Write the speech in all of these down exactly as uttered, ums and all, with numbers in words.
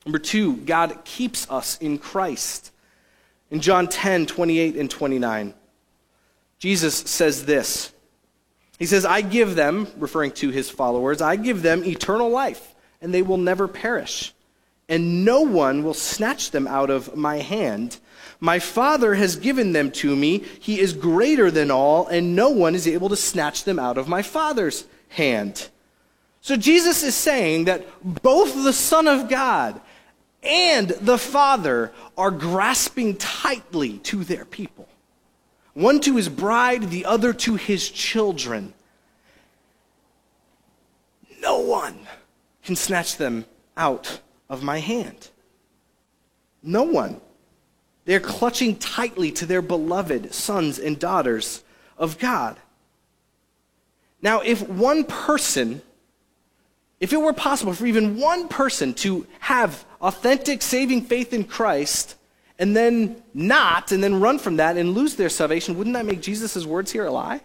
Number two, God keeps us in Christ. In John ten, twenty-eight and twenty-nine, Jesus says this. He says, I give them, referring to his followers, I give them eternal life, and they will never perish. And no one will snatch them out of my hand. My Father has given them to me. He is greater than all, and no one is able to snatch them out of my Father's hand. So Jesus is saying that both the Son of God and the Father are grasping tightly to their people. One to his bride, the other to his children. No one can snatch them out of my hand. No one. They're clutching tightly to their beloved sons and daughters of God. Now, if one person, if it were possible for even one person to have authentic saving faith in Christ and then not, and then run from that and lose their salvation, wouldn't that make Jesus' words here a lie?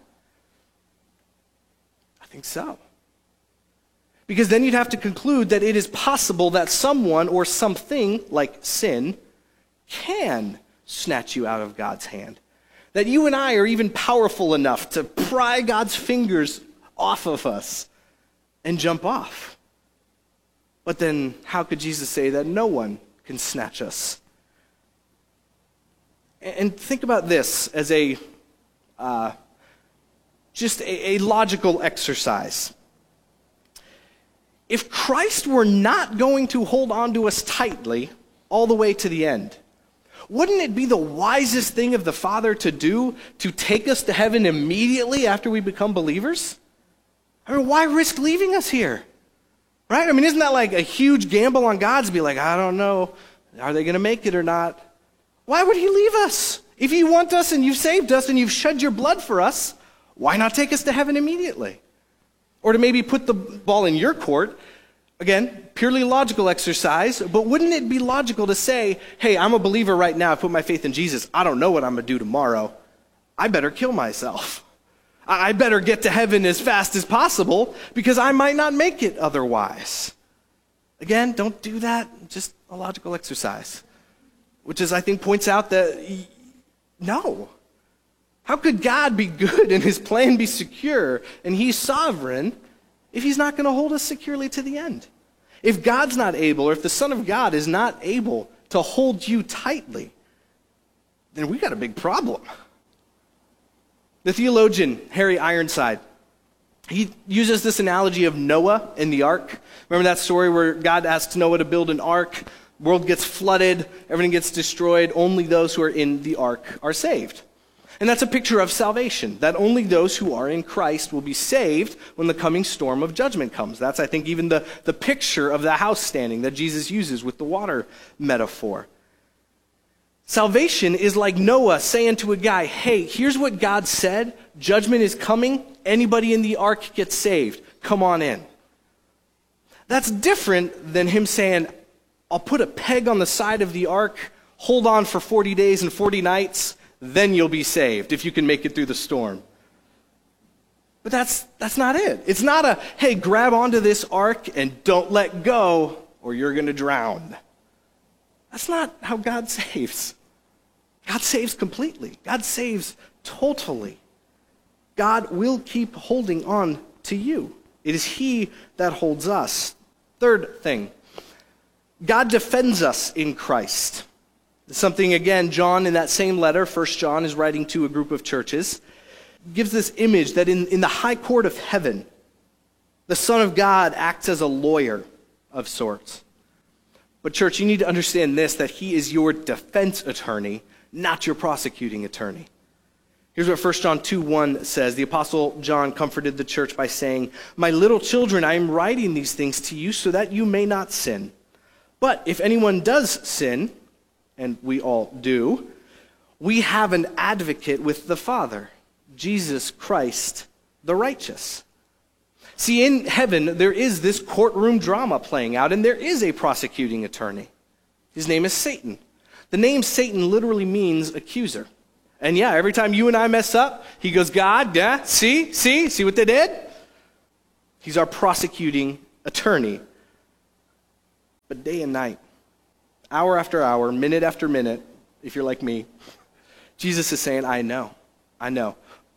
I think so. Because then you'd have to conclude that it is possible that someone or something, like sin, can snatch you out of God's hand. That you and I are even powerful enough to pry God's fingers off of us and jump off. But then how could Jesus say that no one can snatch us? And think about this as a uh, just a, a logical exercise. If Christ were not going to hold on to us tightly all the way to the end, wouldn't it be the wisest thing of the Father to do to take us to heaven immediately after we become believers? I mean, why risk leaving us here? Right? I mean, isn't that like a huge gamble on God to be like, I don't know, are they going to make it or not? Why would he leave us? If you want us and you've saved us and you've shed your blood for us, why not take us to heaven immediately? Or to maybe put the ball in your court, again, purely logical exercise, but wouldn't it be logical to say, hey, I'm a believer right now, I put my faith in Jesus, I don't know what I'm going to do tomorrow, I better kill myself. I better get to heaven as fast as possible because I might not make it otherwise. Again, don't do that, just a logical exercise. Which is, I think, points out that, no. How could God be good and his plan be secure and he's sovereign if he's not going to hold us securely to the end? If God's not able, or if the Son of God is not able to hold you tightly, then we got a big problem. The theologian Harry Ironside, he uses this analogy of Noah and the ark. Remember that story where God asks Noah to build an ark? World gets flooded, everything gets destroyed, only those who are in the ark are saved. And that's a picture of salvation, that only those who are in Christ will be saved when the coming storm of judgment comes. That's, I think, even the, the picture of the house standing that Jesus uses with the water metaphor. Salvation is like Noah saying to a guy, hey, here's what God said, judgment is coming, anybody in the ark gets saved, come on in. That's different than him saying, I'll put a peg on the side of the ark, hold on for forty days and forty nights, then you'll be saved if you can make it through the storm. But that's that's not it. It's not a, hey, grab onto this ark and don't let go or you're going to drown. That's not how God saves. God saves completely. God saves totally. God will keep holding on to you. It is he that holds us. Third thing, God defends us in Christ. Something, again, John in that same letter, First John is writing to a group of churches, gives this image that in, in the high court of heaven, the Son of God acts as a lawyer of sorts. But church, you need to understand this, that he is your defense attorney, not your prosecuting attorney. Here's what First John two one says. The Apostle John comforted the church by saying, my little children, I am writing these things to you so that you may not sin. But if anyone does sin, and we all do, we have an advocate with the Father, Jesus Christ, the righteous. See, in heaven, there is this courtroom drama playing out, and there is a prosecuting attorney. His name is Satan. The name Satan literally means accuser. And yeah, every time you and I mess up, he goes, God, yeah, see, see, see what they did? He's our prosecuting attorney. But day and night, hour after hour, minute after minute, if you're like me, Jesus is saying, I know, I know,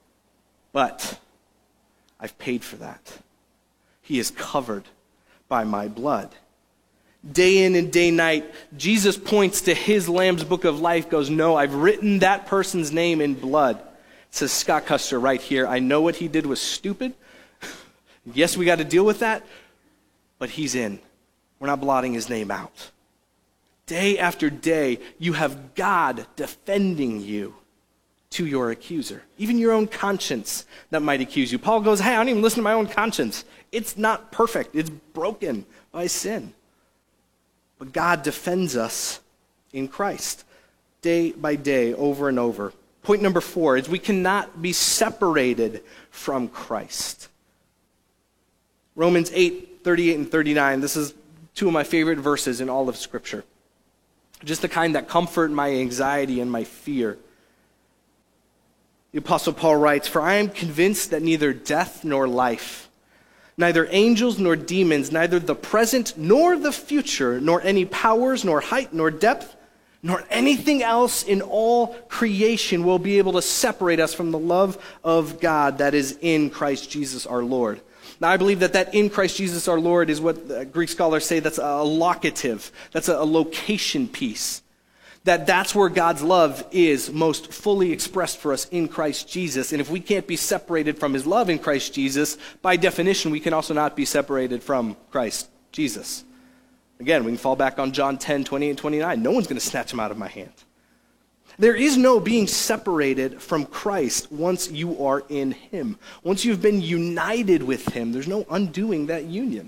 but I've paid for that. He is covered by my blood. Day in and day night, Jesus points to his Lamb's Book of Life, goes, no, I've written that person's name in blood. It says Scott Custer right here. I know what he did was stupid. Yes, we got to deal with that, but he's in. We're not blotting his name out. Day after day, you have God defending you to your accuser. Even your own conscience that might accuse you. Paul goes, hey, I don't even listen to my own conscience. It's not perfect. It's broken by sin. But God defends us in Christ day by day, over and over. Point number four is we cannot be separated from Christ. Romans eight, thirty-eight and thirty-nine. This is two of my favorite verses in all of Scripture. Just the kind that comfort my anxiety and my fear. The Apostle Paul writes, for I am convinced that neither death nor life, neither angels nor demons, neither the present nor the future, nor any powers, nor height, nor depth, nor anything else in all creation will be able to separate us from the love of God that is in Christ Jesus our Lord. Now, I believe that that in Christ Jesus our Lord is what Greek scholars say that's a locative, that's a location piece. That that's where God's love is most fully expressed for us in Christ Jesus. And if we can't be separated from his love in Christ Jesus, by definition, we can also not be separated from Christ Jesus. Again, we can fall back on John ten, twenty and twenty-nine. No one's going to snatch him out of my hand. There is no being separated from Christ once you are in him. Once you've been united with him, there's no undoing that union.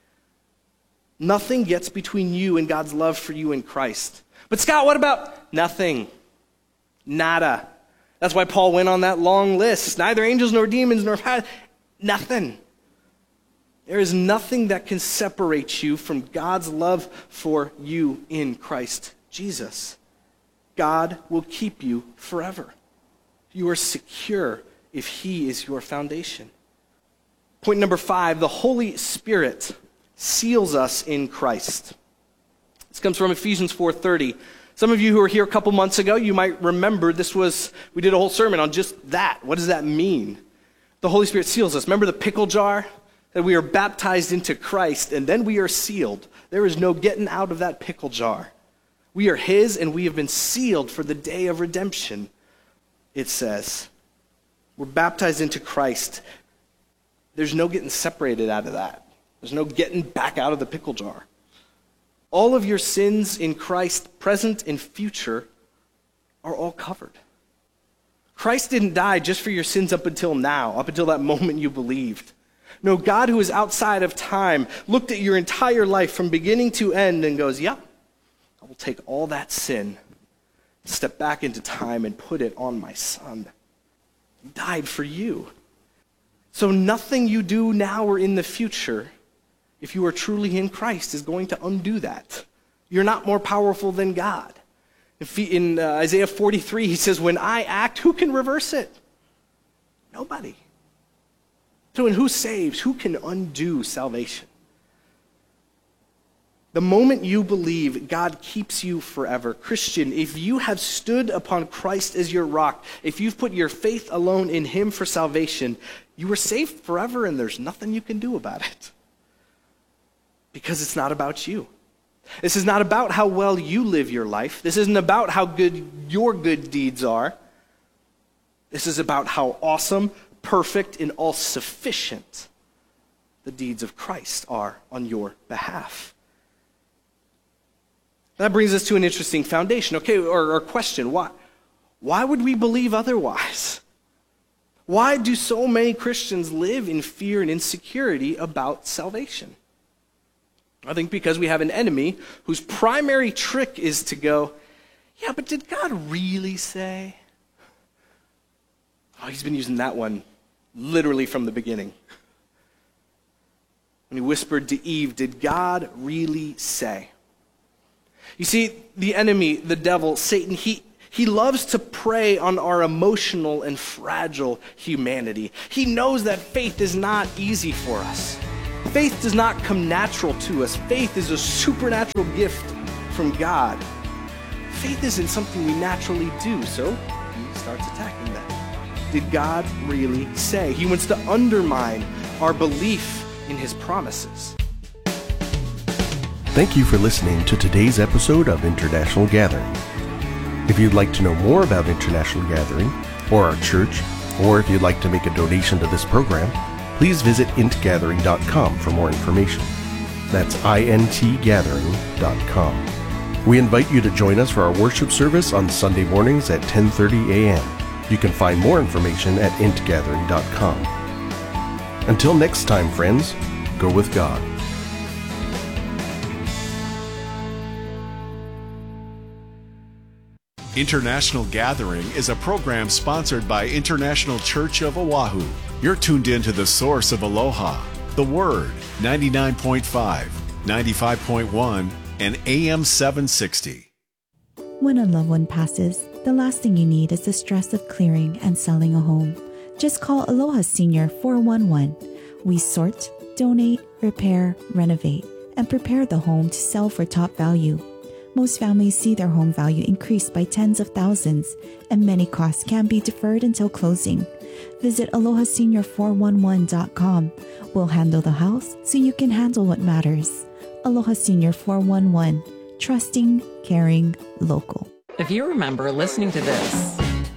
Nothing gets between you and God's love for you in Christ. But Scott, what about nothing? Nada. That's why Paul went on that long list. Neither angels nor demons nor nothing. There is nothing that can separate you from God's love for you in Christ Jesus. God will keep you forever. You are secure if he is your foundation. Point number five, the Holy Spirit seals us in Christ. This comes from Ephesians four thirty. Some of you who were here a couple months ago, you might remember this was, we did a whole sermon on just that. What does that mean? The Holy Spirit seals us. Remember the pickle jar? That we are baptized into Christ and then we are sealed. There is no getting out of that pickle jar. We are his and we have been sealed for the day of redemption, it says. We're baptized into Christ. There's no getting separated out of that. There's no getting back out of the pickle jar. All of your sins in Christ, present and future, are all covered. Christ didn't die just for your sins up until now, up until that moment you believed. No, God who is outside of time looked at your entire life from beginning to end and goes, yeah, I will take all that sin, step back into time and put it on my son. He died for you. So nothing you do now or in the future, if you are truly in Christ, is going to undo that. You're not more powerful than God. If he, in uh, Isaiah forty-three, he says, when I act, who can reverse it? Nobody. So when who saves, who can undo salvation? The moment you believe, God keeps you forever. Christian, if you have stood upon Christ as your rock, if you've put your faith alone in him for salvation, you are saved forever and there's nothing you can do about it. Because it's not about you. This is not about how well you live your life. This isn't about how good your good deeds are. This is about how awesome, perfect, and all-sufficient the deeds of Christ are on your behalf. That brings us to an interesting foundation, okay, or, or question. Why, why would we believe otherwise? Why do so many Christians live in fear and insecurity about salvation? I think because we have an enemy whose primary trick is to go, yeah, but did God really say? Oh, he's been using that one literally from the beginning. When he whispered to Eve, did God really say? You see, the enemy, the devil, Satan, he, he loves to prey on our emotional and fragile humanity. He knows that faith is not easy for us. Faith does not come natural to us. Faith is a supernatural gift from God. Faith isn't something we naturally do, so he starts attacking that. Did God really say? He wants to undermine our belief in his promises. Thank you for listening to today's episode of International Gathering. If you'd like to know more about International Gathering, or our church, or if you'd like to make a donation to this program, please visit int gathering dot com for more information. That's int gathering dot com. We invite you to join us for our worship service on Sunday mornings at ten thirty a.m. You can find more information at int gathering dot com. Until next time, friends, go with God. International Gathering is a program sponsored by International Church of Oahu. You're tuned in to the source of Aloha, the Word, ninety-nine point five, ninety-five point one, and A M seven sixty. When a loved one passes, the last thing you need is the stress of clearing and selling a home. Just call Aloha Senior four one one. We sort, donate, repair, renovate, and prepare the home to sell for top value. Most families see their home value increase by tens of thousands, and many costs can be deferred until closing. Visit aloha senior four one one dot com. We'll handle the house so you can handle what matters. Aloha Senior four one one. Trusting, caring, local. If you remember listening to this,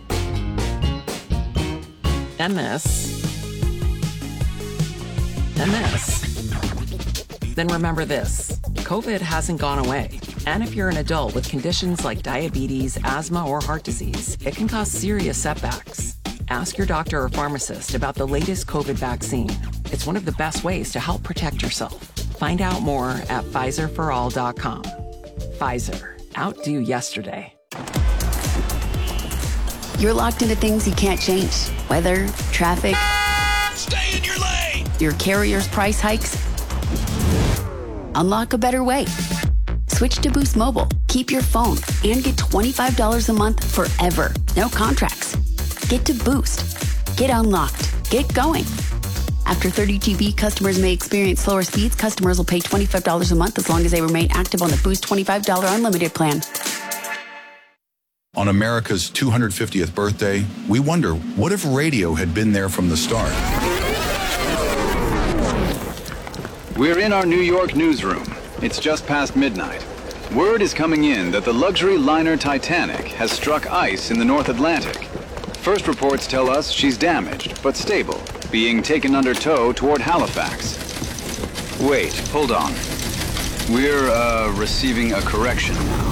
and this, and this, then remember this. COVID hasn't gone away. And if you're an adult with conditions like diabetes, asthma, or heart disease, it can cause serious setbacks. Ask your doctor or pharmacist about the latest COVID vaccine. It's one of the best ways to help protect yourself. Find out more at Pfizer for all dot com. Pfizer. Outdo yesterday. You're locked into things you can't change. Weather, traffic. Stay in your lane! Your carrier's price hikes. Unlock a better way. Switch to Boost Mobile. Keep your phone and get twenty-five dollars a month forever. No contracts. Get to Boost. Get unlocked. Get going. After thirty G B, customers may experience slower speeds. Customers will pay twenty-five dollars a month as long as they remain active on the Boost twenty-five dollars unlimited plan. On America's two hundred fiftieth birthday, we wonder, what if radio had been there from the start? We're in our New York newsroom. It's just past midnight. Word is coming in that the luxury liner Titanic has struck ice in the North Atlantic. First reports tell us she's damaged, but stable, being taken under tow toward Halifax. Wait, hold on. We're, uh, receiving a correction now.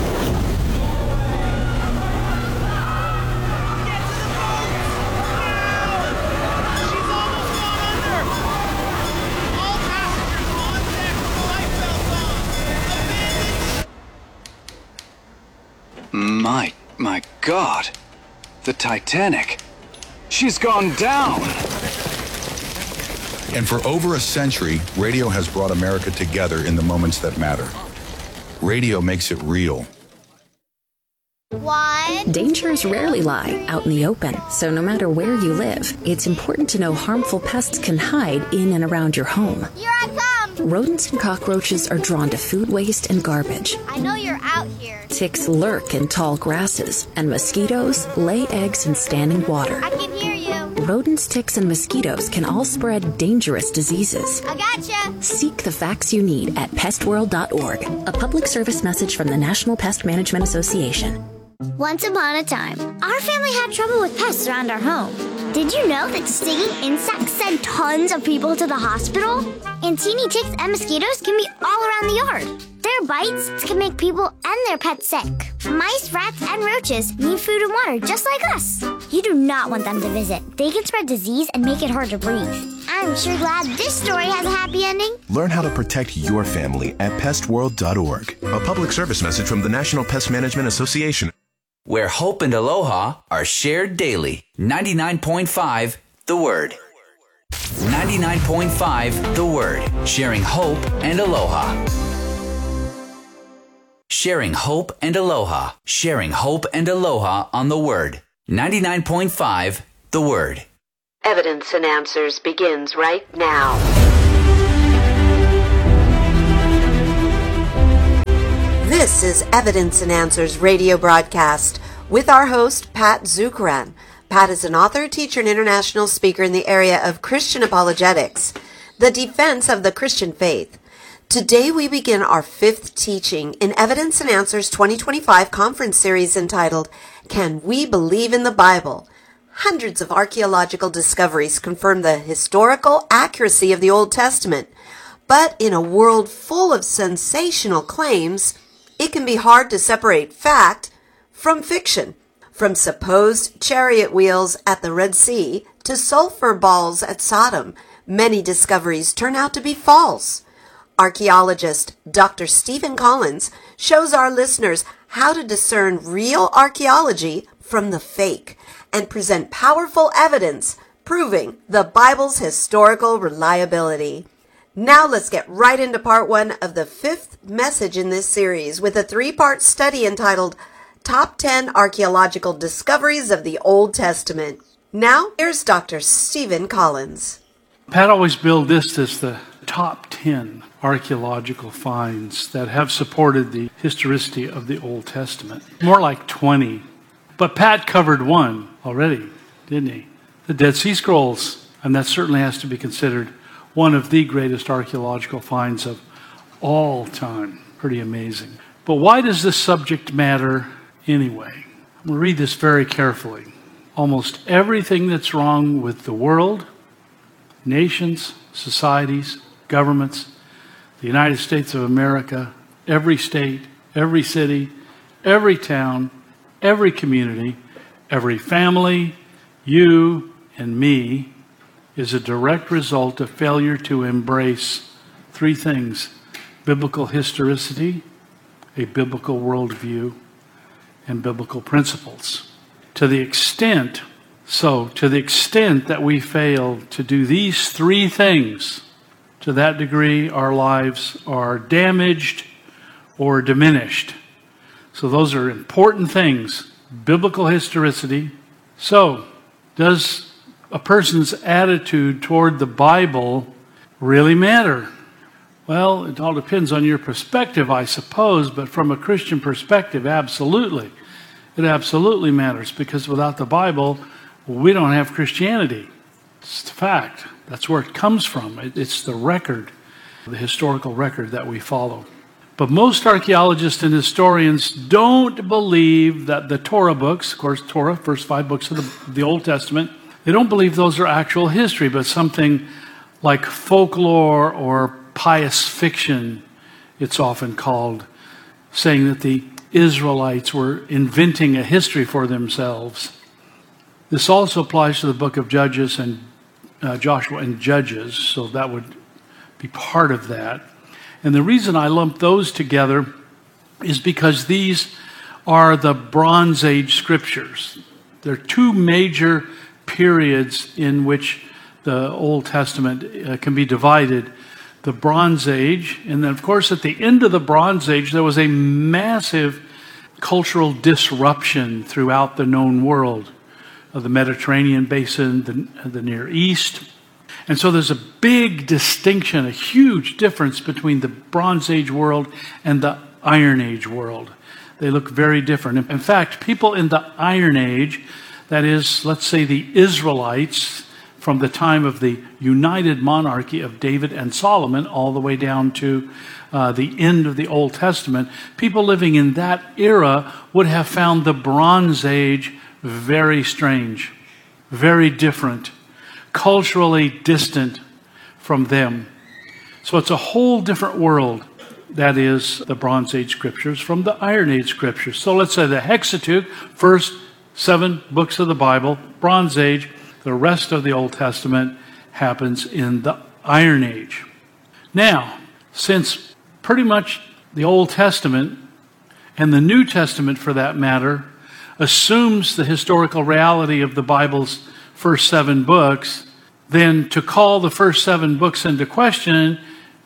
My, my God, the Titanic, she's gone down. And for over a century, radio has brought America together in the moments that matter. Radio makes it real. One. Dangers rarely lie out in the open, so no matter where you live, it's important to know harmful pests can hide in and around your home. Here I come! Rodents and cockroaches are drawn to food waste and garbage. I know you're out here. Ticks lurk in tall grasses, and mosquitoes lay eggs in standing water. I can hear you. Rodents, ticks, and mosquitoes can all spread dangerous diseases. I gotcha. Seek the facts you need at pest world dot org. A public service message from the National Pest Management Association. Once upon a time, our family had trouble with pests around our home. Did you know that stinging insects send tons of people to the hospital? And teeny ticks and mosquitoes can be all around the yard. Their bites can make people and their pets sick. Mice, rats, and roaches need food and water just like us. You do not want them to visit. They can spread disease and make it hard to breathe. I'm sure glad this story has a happy ending. Learn how to protect your family at pest world dot org. A public service message from the National Pest Management Association. Where hope and aloha are shared daily. ninety-nine point five, The Word. ninety-nine point five, The Word. Sharing hope and aloha. Sharing hope and aloha. Sharing hope and aloha on The Word. ninety-nine point five, The Word. Evidence and Answers begins right now. This is Evidence and Answers radio broadcast with our host, Pat Zukeran. Pat is an author, teacher, and international speaker in the area of Christian apologetics, the defense of the Christian faith. Today we begin our fifth teaching in Evidence and Answers twenty twenty-five conference series entitled, Can We Believe in the Bible? Hundreds of archaeological discoveries confirm the historical accuracy of the Old Testament. But in a world full of sensational claims, it can be hard to separate fact from fiction. From supposed chariot wheels at the Red Sea to sulfur balls at Sodom, many discoveries turn out to be false. Archaeologist Doctor Stephen Collins shows our listeners how to discern real archaeology from the fake and present powerful evidence proving the Bible's historical reliability. Now let's get right into part one of the fifth message in this series with a three-part study entitled Top ten Archaeological Discoveries of the Old Testament. Now, here's Doctor Stephen Collins. Pat always billed this as the top ten archaeological finds that have supported the historicity of the Old Testament. More like twenty. But Pat covered one already, didn't he? The Dead Sea Scrolls. And that certainly has to be considered one of the greatest archaeological finds of all time. Pretty amazing. But why does this subject matter anyway? We'll read this very carefully. Almost everything that's wrong with the world, nations, societies, governments, the United States of America, every state, every city, every town, every community, every family, you and me, is a direct result of failure to embrace three things: biblical historicity, a biblical worldview, and biblical principles. To the extent, so, to the extent that we fail to do these three things, to that degree our lives are damaged or diminished. So those are important things. Biblical historicity. So, does a person's attitude toward the Bible really matter? Well, it all depends on your perspective, I suppose, but from a Christian perspective, absolutely. It absolutely matters, because without the Bible, we don't have Christianity. It's the fact. That's where it comes from. It's the record, the historical record that we follow. But most archaeologists and historians don't believe that the Torah books, of course, Torah, first five books of the, the Old Testament, they don't believe those are actual history, but something like folklore or pious fiction, it's often called, saying that the Israelites were inventing a history for themselves. This also applies to the book of Judges and uh, Joshua and Judges, so that would be part of that. And the reason I lump those together is because these are the Bronze Age scriptures. There are two major periods in which the Old Testament uh, can be divided. The Bronze Age, and then of course at the end of the Bronze Age there was a massive cultural disruption throughout the known world of the Mediterranean basin, the, the Near East. And so there's a big distinction, a huge difference between the Bronze Age world and the Iron Age world. They look very different. In fact, people in the Iron Age, that is, let's say the Israelites, from the time of the united monarchy of David and Solomon all the way down to uh, the end of the Old Testament, people living in that era would have found the Bronze Age very strange, very different, culturally distant from them. So it's a whole different world, that is, the Bronze Age scriptures from the Iron Age scriptures. So let's say the Hexateuch, first seven books of the Bible, Bronze Age. The rest of the Old Testament happens in the Iron Age. Now, since pretty much the Old Testament, and the New Testament for that matter, assumes the historical reality of the Bible's first seven books, then to call the first seven books into question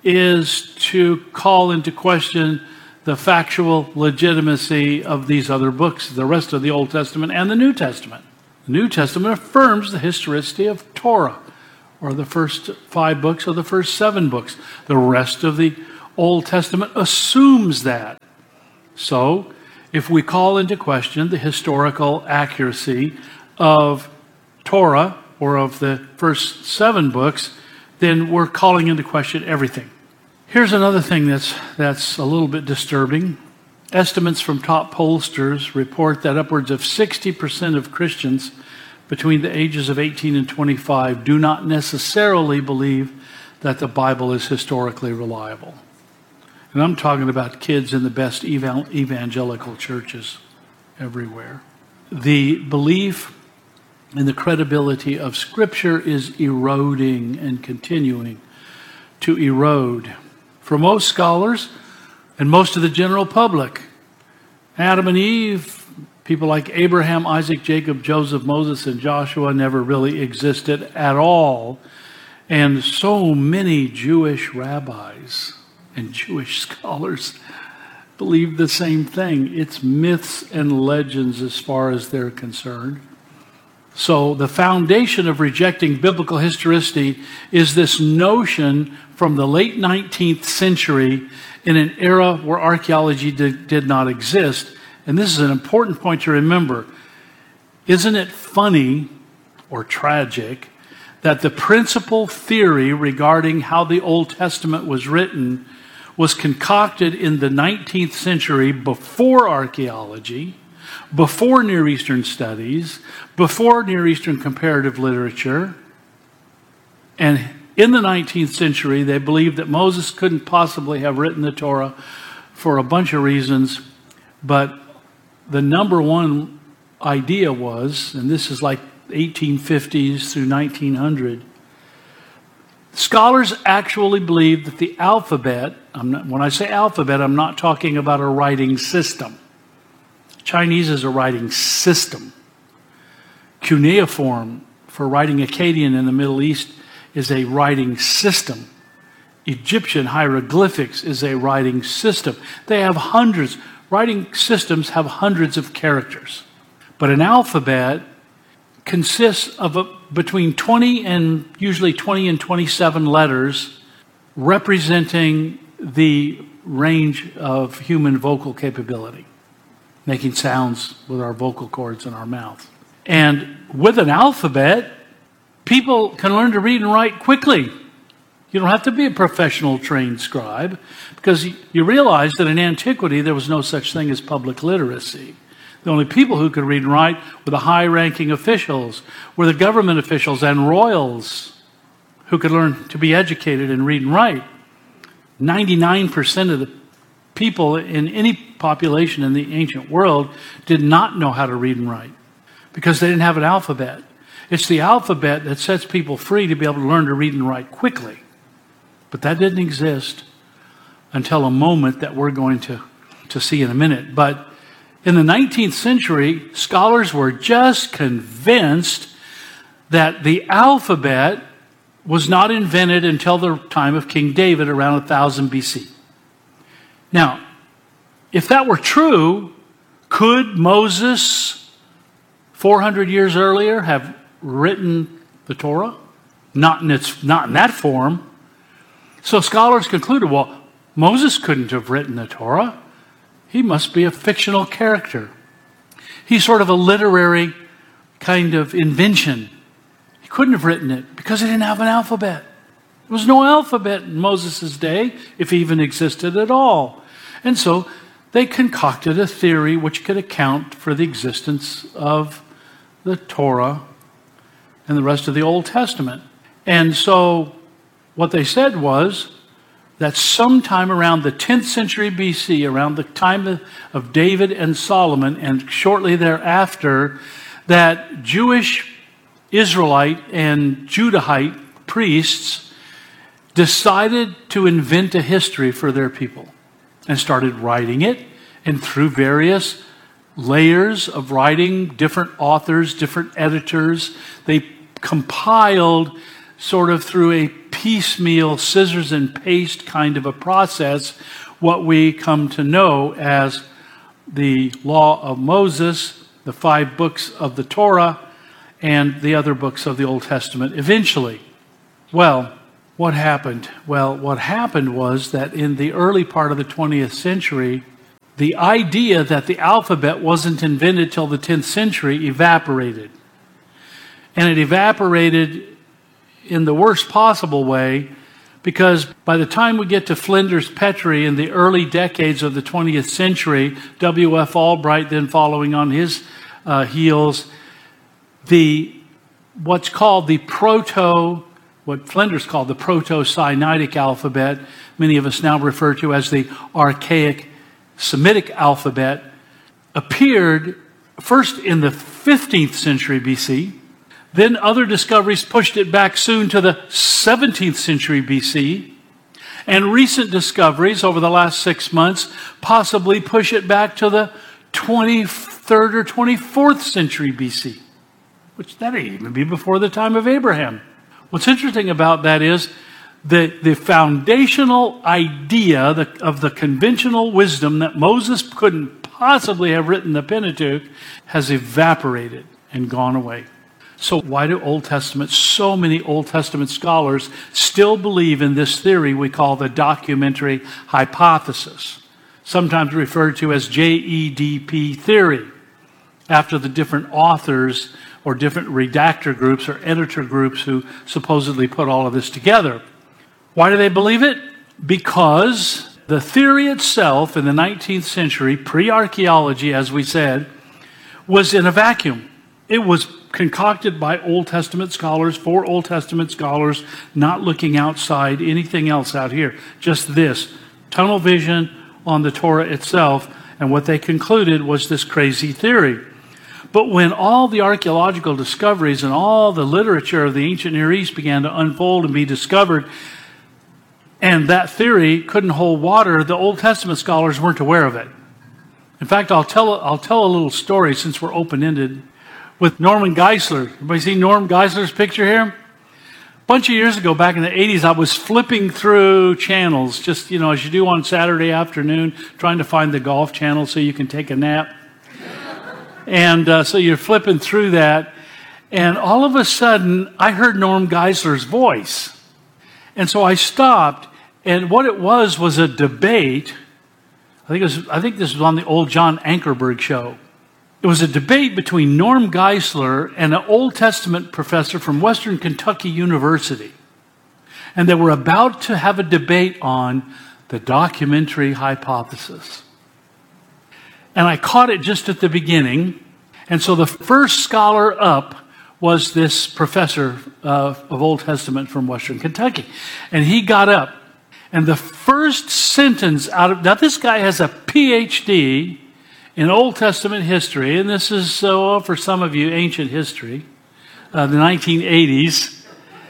is to call into question the factual legitimacy of these other books, the rest of the Old Testament and the New Testament. The New Testament affirms the historicity of Torah, or the first five books or the first seven books. The rest of the Old Testament assumes that. So, if we call into question the historical accuracy of Torah or of the first seven books, then we're calling into question everything. Here's another thing that's, that's a little bit disturbing. Estimates from top pollsters report that upwards of sixty percent of Christians between the ages of eighteen and twenty-five do not necessarily believe that the Bible is historically reliable. And I'm talking about kids in the best evangelical churches everywhere. The belief in the credibility of Scripture is eroding and continuing to erode. For most scholars and most of the general public, Adam and Eve, people like Abraham, Isaac, Jacob, Joseph, Moses, and Joshua never really existed at all. And so many Jewish rabbis and Jewish scholars believe the same thing. It's myths and legends as far as they're concerned. So the foundation of rejecting biblical historicity is this notion from the late nineteenth century in an era where archaeology did, did not exist. And this is an important point to remember. Isn't it funny or tragic that the principal theory regarding how the Old Testament was written was concocted in the nineteenth century before archaeology, before Near Eastern studies, before Near Eastern comparative literature? And in the nineteenth century, they believed that Moses couldn't possibly have written the Torah for a bunch of reasons, but the number one idea was, and this is like eighteen fifties through nineteen hundred, scholars actually believed that the alphabet, I'm not, when I say alphabet, I'm not talking about a writing system. Chinese is a writing system. Cuneiform, for writing Akkadian in the Middle East, is a writing system. Egyptian hieroglyphics is a writing system. They have hundreds. Writing systems have hundreds of characters. But an alphabet consists of a, between twenty and usually twenty and twenty-seven letters representing the range of human vocal capability, making sounds with our vocal cords in our mouth. And with an alphabet, people can learn to read and write quickly. You don't have to be a professional trained scribe, because you realize that in antiquity there was no such thing as public literacy. The only people who could read and write were the high-ranking officials, were the government officials and royals who could learn to be educated and read and write. ninety-nine percent of the people in any population in the ancient world did not know how to read and write because they didn't have an alphabet. It's the alphabet that sets people free to be able to learn to read and write quickly. But that didn't exist until a moment that we're going to, to see in a minute. But in the nineteenth century, scholars were just convinced that the alphabet was not invented until the time of King David around one thousand B C. Now, if that were true, could Moses, four hundred years earlier, have written the Torah? Not in, its, not in that form. So scholars concluded, well, Moses couldn't have written the Torah. He must be a fictional character. He's sort of a literary kind of invention. He couldn't have written it because he didn't have an alphabet. There was no alphabet in Moses' day, if he even existed at all. And so they concocted a theory which could account for the existence of the Torah and the rest of the Old Testament. And so what they said was that sometime around the tenth century B C, around the time of David and Solomon, and shortly thereafter, that Jewish, Israelite, and Judahite priests decided to invent a history for their people and started writing it, and through various layers of writing, different authors, different editors, they compiled sort of through a piecemeal, scissors and paste kind of a process, what we come to know as the Law of Moses, the five books of the Torah, and the other books of the Old Testament eventually. Well, what happened? Well, what happened was that in the early part of the twentieth century, the idea that the alphabet wasn't invented till the tenth century evaporated. And it evaporated in the worst possible way, because by the time we get to Flinders Petrie in the early decades of the twentieth century, W F Albright then following on his uh, heels, the what's called the proto, what Flinders called the Proto-Sinaitic alphabet, many of us now refer to as the archaic Semitic alphabet, appeared first in the fifteenth century B C. Then other discoveries pushed it back soon to the seventeenth century B C. And recent discoveries over the last six months possibly push it back to the twenty-third or twenty-fourth century B C, which that may even be before the time of Abraham. What's interesting about that is the, the foundational idea of the conventional wisdom that Moses couldn't possibly have written the Pentateuch has evaporated and gone away. So why do Old Testament, so many Old Testament scholars still believe in this theory we call the documentary hypothesis, sometimes referred to as J E D P theory, after the different authors or different redactor groups or editor groups who supposedly put all of this together? Why do they believe it? Because the theory itself in the nineteenth century, pre-archaeology, as we said, was in a vacuum. It was concocted by Old Testament scholars, for Old Testament scholars, not looking outside anything else out here. Just this, tunnel vision on the Torah itself, and what they concluded was this crazy theory. But when all the archaeological discoveries and all the literature of the ancient Near East began to unfold and be discovered, and that theory couldn't hold water, the Old Testament scholars weren't aware of it. In fact, I'll tell, I'll tell a little story since we're open-ended with Norman Geisler. Everybody see Norm Geisler's picture here? A bunch of years ago, back in the eighties, I was flipping through channels, just, you know, as you do on Saturday afternoon, trying to find the golf channel so you can take a nap. And uh, so you're flipping through that, and all of a sudden, I heard Norm Geisler's voice. And so I stopped, and what it was was a debate. I think it was, I think this was on the old John Ankerberg show. It was a debate between Norm Geisler and an Old Testament professor from Western Kentucky University. And they were about to have a debate on the documentary hypothesis. And I caught it just at the beginning. And so the first scholar up was this professor uh, of Old Testament from Western Kentucky. And he got up. And the first sentence out of... Now this guy has a P H D in Old Testament history, and this is, uh, for some of you, ancient history, uh, the nineteen eighties.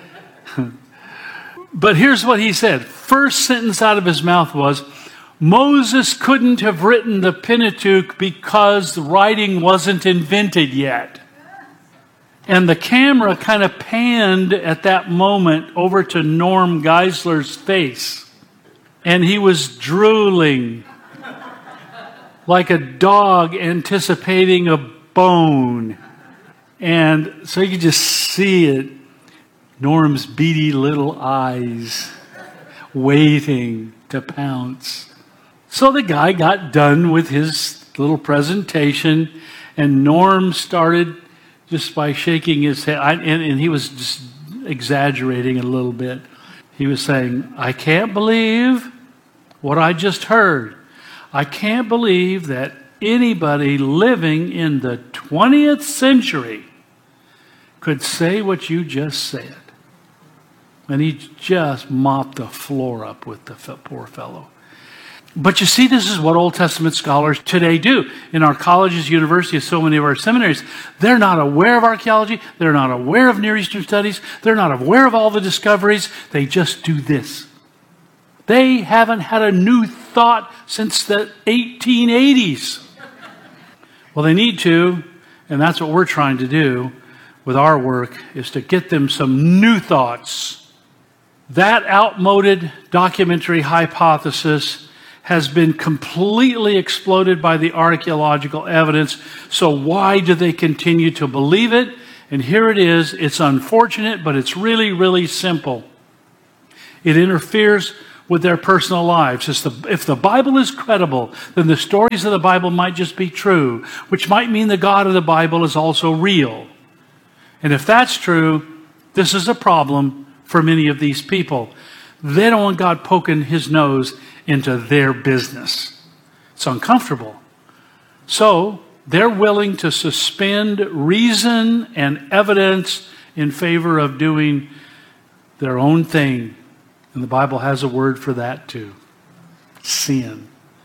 But here's what he said. First sentence out of his mouth was, Moses couldn't have written the Pentateuch because the writing wasn't invented yet. And the camera kind of panned at that moment over to Norm Geisler's face. And he was drooling like a dog anticipating a bone. And so you could just see it. Norm's beady little eyes waiting to pounce. So the guy got done with his little presentation, and Norm started just by shaking his head, I, and, and he was just exaggerating a little bit. He was saying, I can't believe what I just heard. I can't believe that anybody living in the twentieth century could say what you just said. And he just mopped the floor up with the poor fellow. But you see, this is what Old Testament scholars today do. In our colleges, universities, so many of our seminaries, they're not aware of archaeology. They're not aware of Near Eastern studies. They're not aware of all the discoveries. They just do this. They haven't had a new thought since the eighteen eighties. Well, they need to, and that's what we're trying to do with our work, is to get them some new thoughts. That outmoded documentary hypothesis has been completely exploded by the archaeological evidence. So why do they continue to believe it? And here it is. It's unfortunate, but it's really, really simple. It interferes with their personal lives. If the, if the Bible is credible, then the stories of the Bible might just be true, which might mean the God of the Bible is also real. And if that's true, this is a problem for many of these people. They don't want God poking his nose into their business. It's uncomfortable. So they're willing to suspend reason and evidence in favor of doing their own thing. And the Bible has a word for that too. Sin.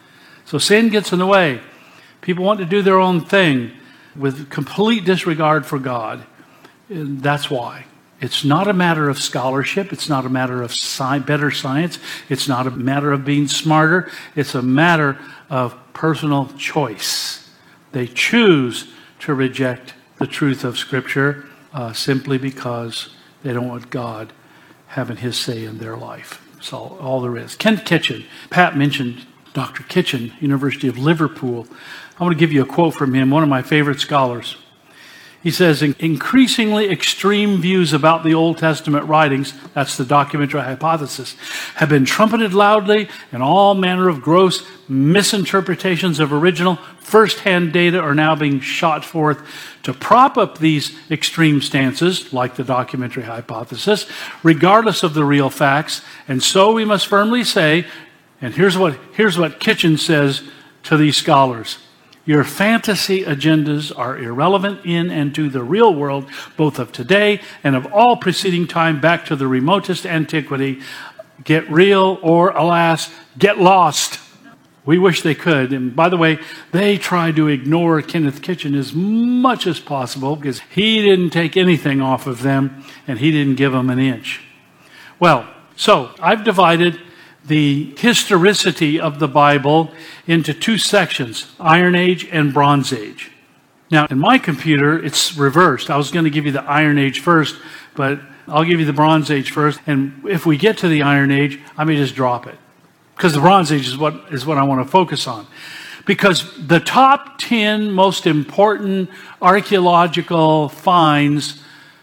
So sin gets in the way. People want to do their own thing with complete disregard for God. And that's why. It's not a matter of scholarship. It's not a matter of sci- better science. It's not a matter of being smarter. It's a matter of personal choice. They choose to reject the truth of Scripture uh, simply because they don't want God having his say in their life. That's all, all there is. Kent Kitchen. Pat mentioned Doctor Kitchen, University of Liverpool. I want to give you a quote from him, one of my favorite scholars. He says, increasingly extreme views about the Old Testament writings, that's the documentary hypothesis, have been trumpeted loudly, and all manner of gross misinterpretations of original first-hand data are now being shot forth to prop up these extreme stances, like the documentary hypothesis, regardless of the real facts. And so we must firmly say, and here's what, here's what Kitchen says to these scholars: your fantasy agendas are irrelevant in and to the real world, both of today and of all preceding time back to the remotest antiquity. Get real or, alas, get lost. We wish they could. And by the way, they try to ignore Kenneth Kitchen as much as possible because he didn't take anything off of them and he didn't give them an inch. Well, so I've divided the historicity of the Bible into two sections, Iron Age and Bronze Age. Now, in my computer, it's reversed. I was going to give you the Iron Age first, but I'll give you the Bronze Age first. And if we get to the Iron Age, I may just drop it, because the Bronze Age is what is what I want to focus on. Because the top ten most important archaeological finds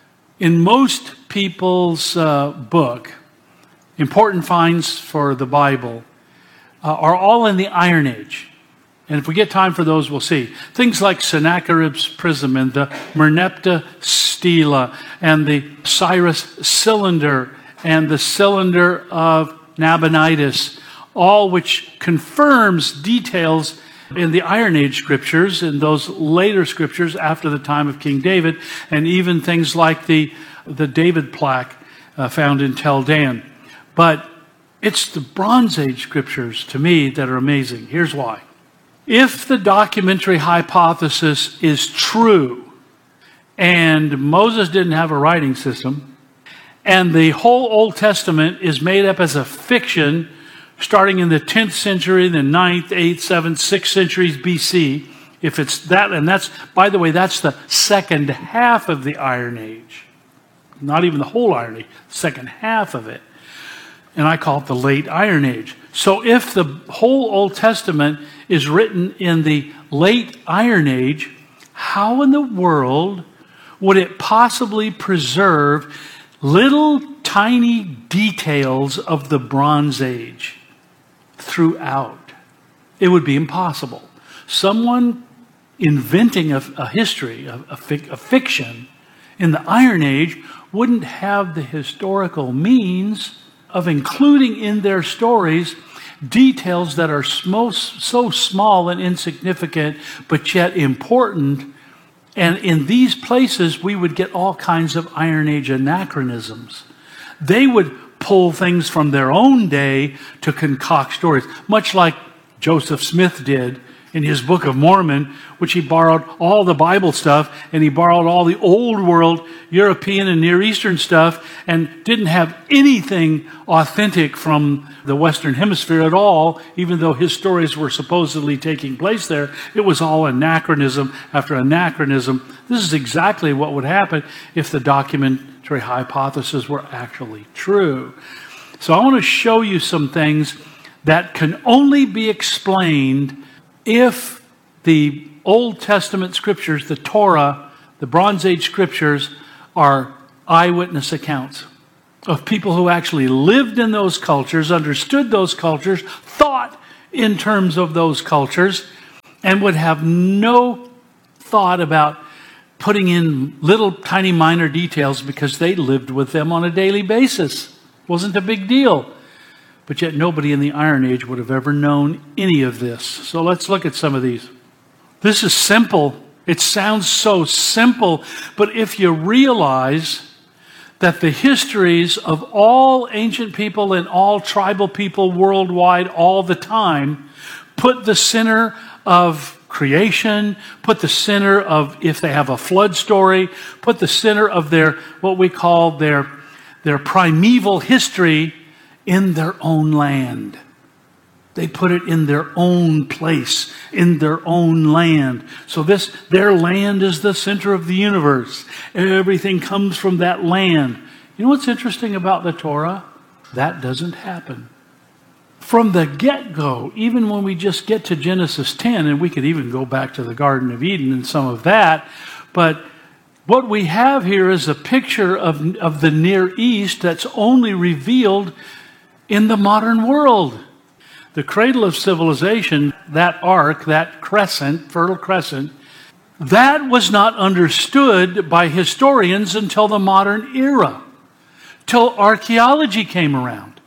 in most people's uh, book, important finds for the Bible, uh, are all in the Iron Age. And if we get time for those, we'll see. Things like Sennacherib's prism and the Merneptah stela and the Cyrus cylinder and the cylinder of Nabonidus, all which confirms details in the Iron Age scriptures, in those later scriptures after the time of King David, and even things like the, the David plaque uh, found in Tel Dan. But it's the Bronze Age scriptures, to me, that are amazing. Here's why. If the documentary hypothesis is true, and Moses didn't have a writing system, and the whole Old Testament is made up as a fiction starting in the tenth century, the ninth, eighth, seventh, sixth centuries B C, if it's that, and that's, by the way, that's the second half of the Iron Age. Not even the whole Iron Age, the second half of it. And I call it the late Iron Age. So if the whole Old Testament is written in the late Iron Age, how in the world would it possibly preserve little tiny details of the Bronze Age throughout? It would be impossible. Someone inventing a, a history, a, a, fic, a fiction in the Iron Age wouldn't have the historical means of including in their stories details that are so, so small and insignificant, but yet important. And in these places, we would get all kinds of Iron Age anachronisms. They would pull things from their own day to concoct stories, much like Joseph Smith did in his Book of Mormon, which he borrowed all the Bible stuff, and he borrowed all the old world European and Near Eastern stuff, and didn't have anything authentic from the Western Hemisphere at all, even though his stories were supposedly taking place there. It was all anachronism after anachronism. This is exactly what would happen if the documentary hypothesis were actually true. So I want to show you some things that can only be explained if the Old Testament scriptures, the Torah, the Bronze Age scriptures, are eyewitness accounts. of people who actually lived in those cultures, understood those cultures, thought in terms of those cultures, and would have no thought about putting in little tiny minor details because they lived with them on a daily basis. Wasn't a big deal. But yet nobody in the Iron Age would have ever known any of this. So let's look at some of these. This is simple. It sounds so simple, but if you realize that the histories of all ancient people and all tribal people worldwide all the time put the center of creation, put the center of, if they have a flood story, put the center of their, what we call their, their primeval history in their own land. They put it in their own place, in their own land. So this, their land is the center of the universe. Everything comes from that land. You know what's interesting about the Torah? That doesn't happen. From the get-go, even when we just get to Genesis ten, and we could even go back to the Garden of Eden and some of that, but what we have here is a picture of, of the Near East that's only revealed in the modern world. The cradle of civilization, that arc, that crescent, fertile crescent, that was not understood by historians until the modern era, till archaeology came around.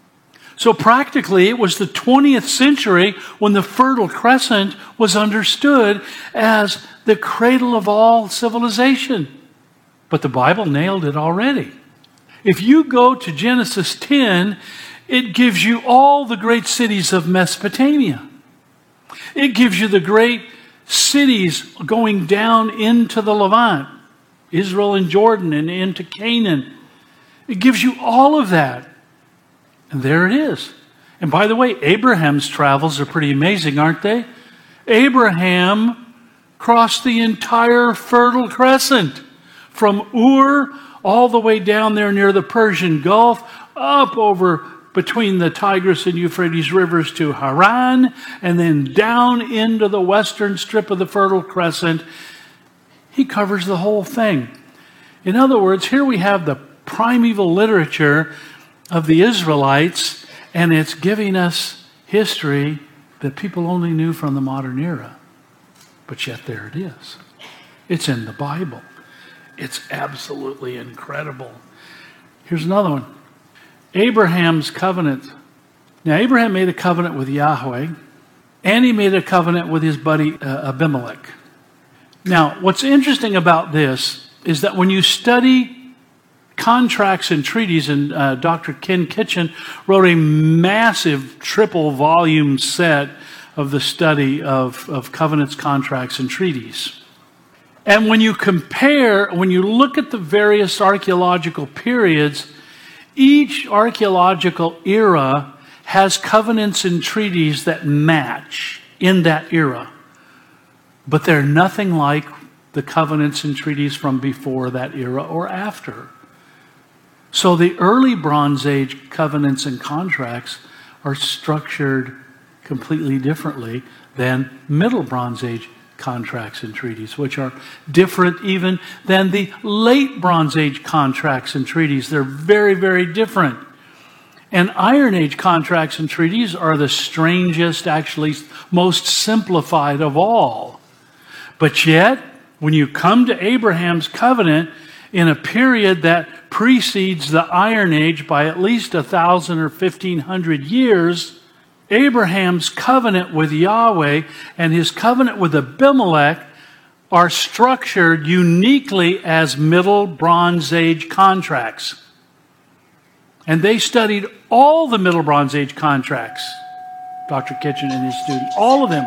So practically it was the twentieth century when the Fertile Crescent was understood as the cradle of all civilization. But the Bible nailed it already. If you go to Genesis ten, it gives you all the great cities of Mesopotamia. It gives you the great cities going down into the Levant, Israel and Jordan, and into Canaan. It gives you all of that. And there it is. And by the way, Abraham's travels are pretty amazing, aren't they? Abraham crossed the entire Fertile Crescent from Ur all the way down there near the Persian Gulf, up over between the Tigris and Euphrates rivers to Haran, and then down into the western strip of the Fertile Crescent. He covers the whole thing. In other words, here we have the primeval literature of the Israelites, and it's giving us history that people only knew from the modern era. But yet there it is. It's in the Bible. It's absolutely incredible. Here's another one. Abraham's covenant. Now, Abraham made a covenant with Yahweh, and he made a covenant with his buddy uh, Abimelech. Now, what's interesting about this is that when you study contracts and treaties, and uh, Doctor Ken Kitchen wrote a massive triple volume set of the study of, of covenants, contracts, and treaties. And when you compare, when you look at the various archaeological periods, each archaeological era has covenants and treaties that match in that era. But they're nothing like the covenants and treaties from before that era or after. So the early Bronze Age covenants and contracts are structured completely differently than Middle Bronze Age contracts and treaties, which are different even than the late Bronze Age contracts and treaties. They're very, very different. And Iron Age contracts and treaties are the strangest, actually most simplified of all. But yet, when you come to Abraham's covenant in a period that precedes the Iron Age by at least a thousand or fifteen hundred years, Abraham's covenant with Yahweh and his covenant with Abimelech are structured uniquely as Middle Bronze Age contracts. And they studied all the Middle Bronze Age contracts, Doctor Kitchen and his student, all of them.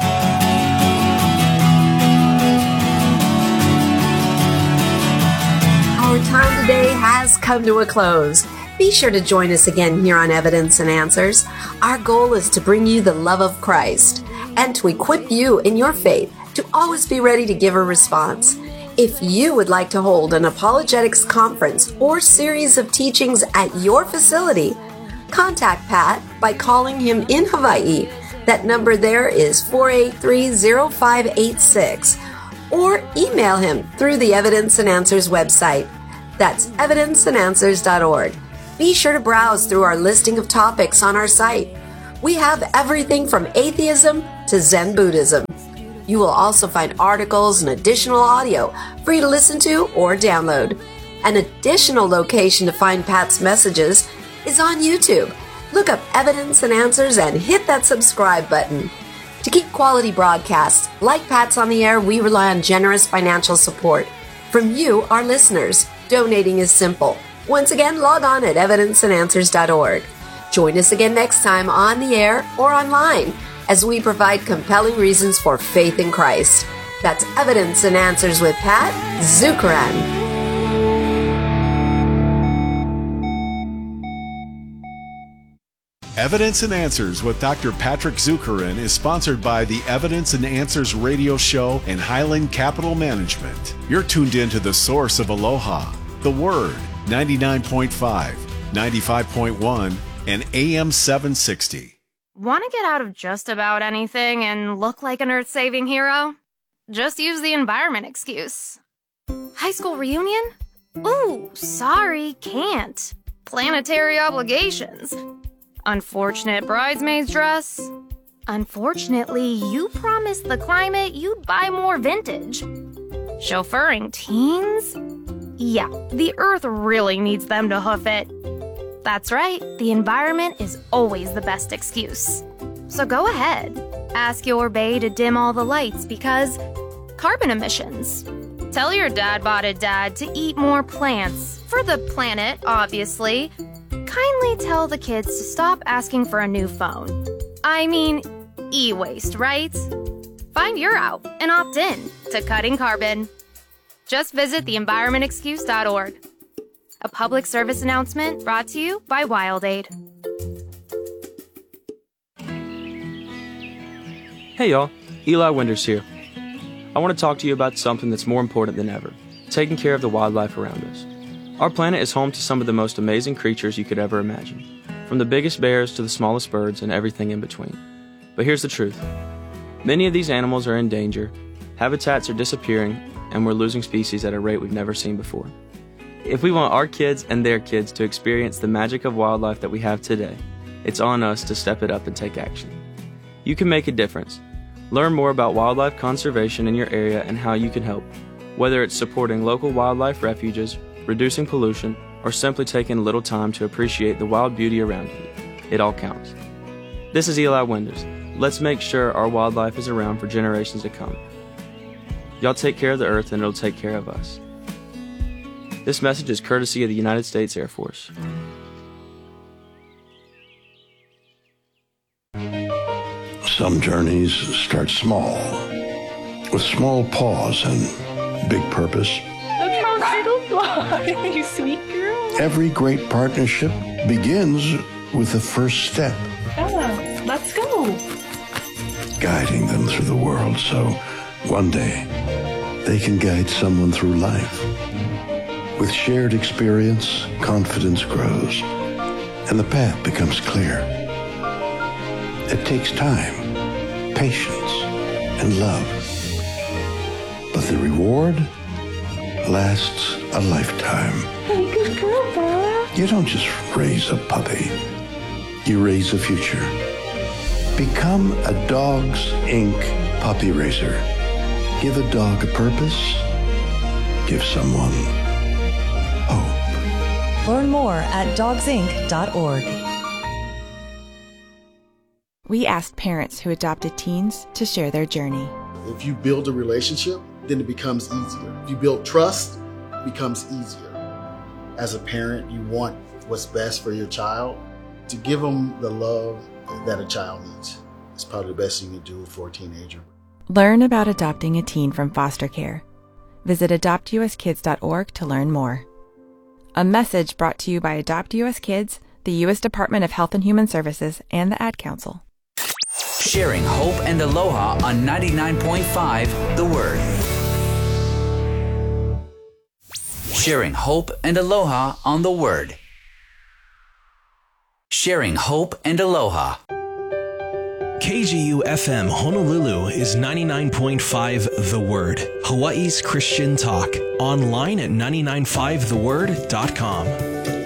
Our time today has come to a close. Be sure to join us again here on Evidence and Answers. Our goal is to bring you the love of Christ and to equip you in your faith to always be ready to give a response. If you would like to hold an apologetics conference or series of teachings at your facility, contact Pat by calling him in Hawaii. That number there is four eight three, zero five eight six, or email him through the Evidence and Answers website. That's evidence and answers dot org. Be sure to browse through our listing of topics on our site. We have everything from atheism to Zen Buddhism. You will also find articles and additional audio for you to listen to or download. An additional location to find Pat's messages is on YouTube. Look up Evidence and Answers and hit that subscribe button. To keep quality broadcasts like Pat's on the air, we rely on generous financial support from you, our listeners. Donating is simple. Once again, log on at evidence and answers dot org. Join us again next time on the air or online as we provide compelling reasons for faith in Christ. That's Evidence and Answers with Pat Zukeran. Evidence and Answers with Doctor Patrick Zukeran is sponsored by the Evidence and Answers radio show and Highland Capital Management. You're tuned in to the source of Aloha, the Word, ninety-nine point five, ninety-five point one, and A M seven sixty. Want to get out of just about anything and look like an earth-saving hero? Just use the environment excuse. High school reunion? Ooh, sorry, can't. Planetary obligations. Unfortunate bridesmaid's dress. Unfortunately, you promised the climate you'd buy more vintage. Chauffeuring teens? Yeah, the earth really needs them to hoof it. That's right, the environment is always the best excuse. So go ahead, ask your bae to dim all the lights because carbon emissions. Tell your dad-botted dad to eat more plants, for the planet, obviously. Kindly tell the kids to stop asking for a new phone. I mean, e-waste, right? Find your out and opt in to cutting carbon. Just visit the environment excuse dot org. A public service announcement brought to you by WildAid. Hey y'all, Eli Winders here. I want to talk to you about something that's more important than ever, taking care of the wildlife around us. Our planet is home to some of the most amazing creatures you could ever imagine, from the biggest bears to the smallest birds and everything in between. But here's the truth. Many of these animals are in danger, habitats are disappearing, and we're losing species at a rate we've never seen before. If we want our kids and their kids to experience the magic of wildlife that we have today, it's on us to step it up and take action. You can make a difference. Learn more about wildlife conservation in your area and how you can help, whether it's supporting local wildlife refuges, reducing pollution, or simply taking a little time to appreciate the wild beauty around you. It all counts. This is Eli Winders. Let's make sure our wildlife is around for generations to come. Y'all take care of the earth and it'll take care of us. This message is courtesy of the United States Air Force. Some journeys start small, with small pause and big purpose. Look how little fly, you sweet girl. Every great partnership begins with the first step. Ella, let's go. Guiding them through the world so one day they can guide someone through life. With shared experience, confidence grows, and the path becomes clear. It takes time, patience, and love. But the reward lasts a lifetime. Hey, good girl, Bella. You don't just raise a puppy. You raise a future. Become a Dogs Incorporated puppy raiser. Give a dog a purpose. Give someone hope. Learn more at dogs inc dot org. We asked parents who adopted teens to share their journey. If you build a relationship, then it becomes easier. If you build trust, it becomes easier. As a parent, you want what's best for your child. To give them the love that a child needs is probably the best thing you can do for a teenager. Learn about adopting a teen from foster care. Visit adopt u s kids dot org to learn more. A message brought to you by Adopt U S Kids, the U S Department of Health and Human Services, and the Ad Council. Sharing hope and aloha on ninety-nine point five The Word. Sharing hope and aloha on The Word. Sharing hope and aloha. K G U F M Honolulu is ninety-nine point five The Word, Hawaii's Christian talk. Online at nine nine five the word dot com.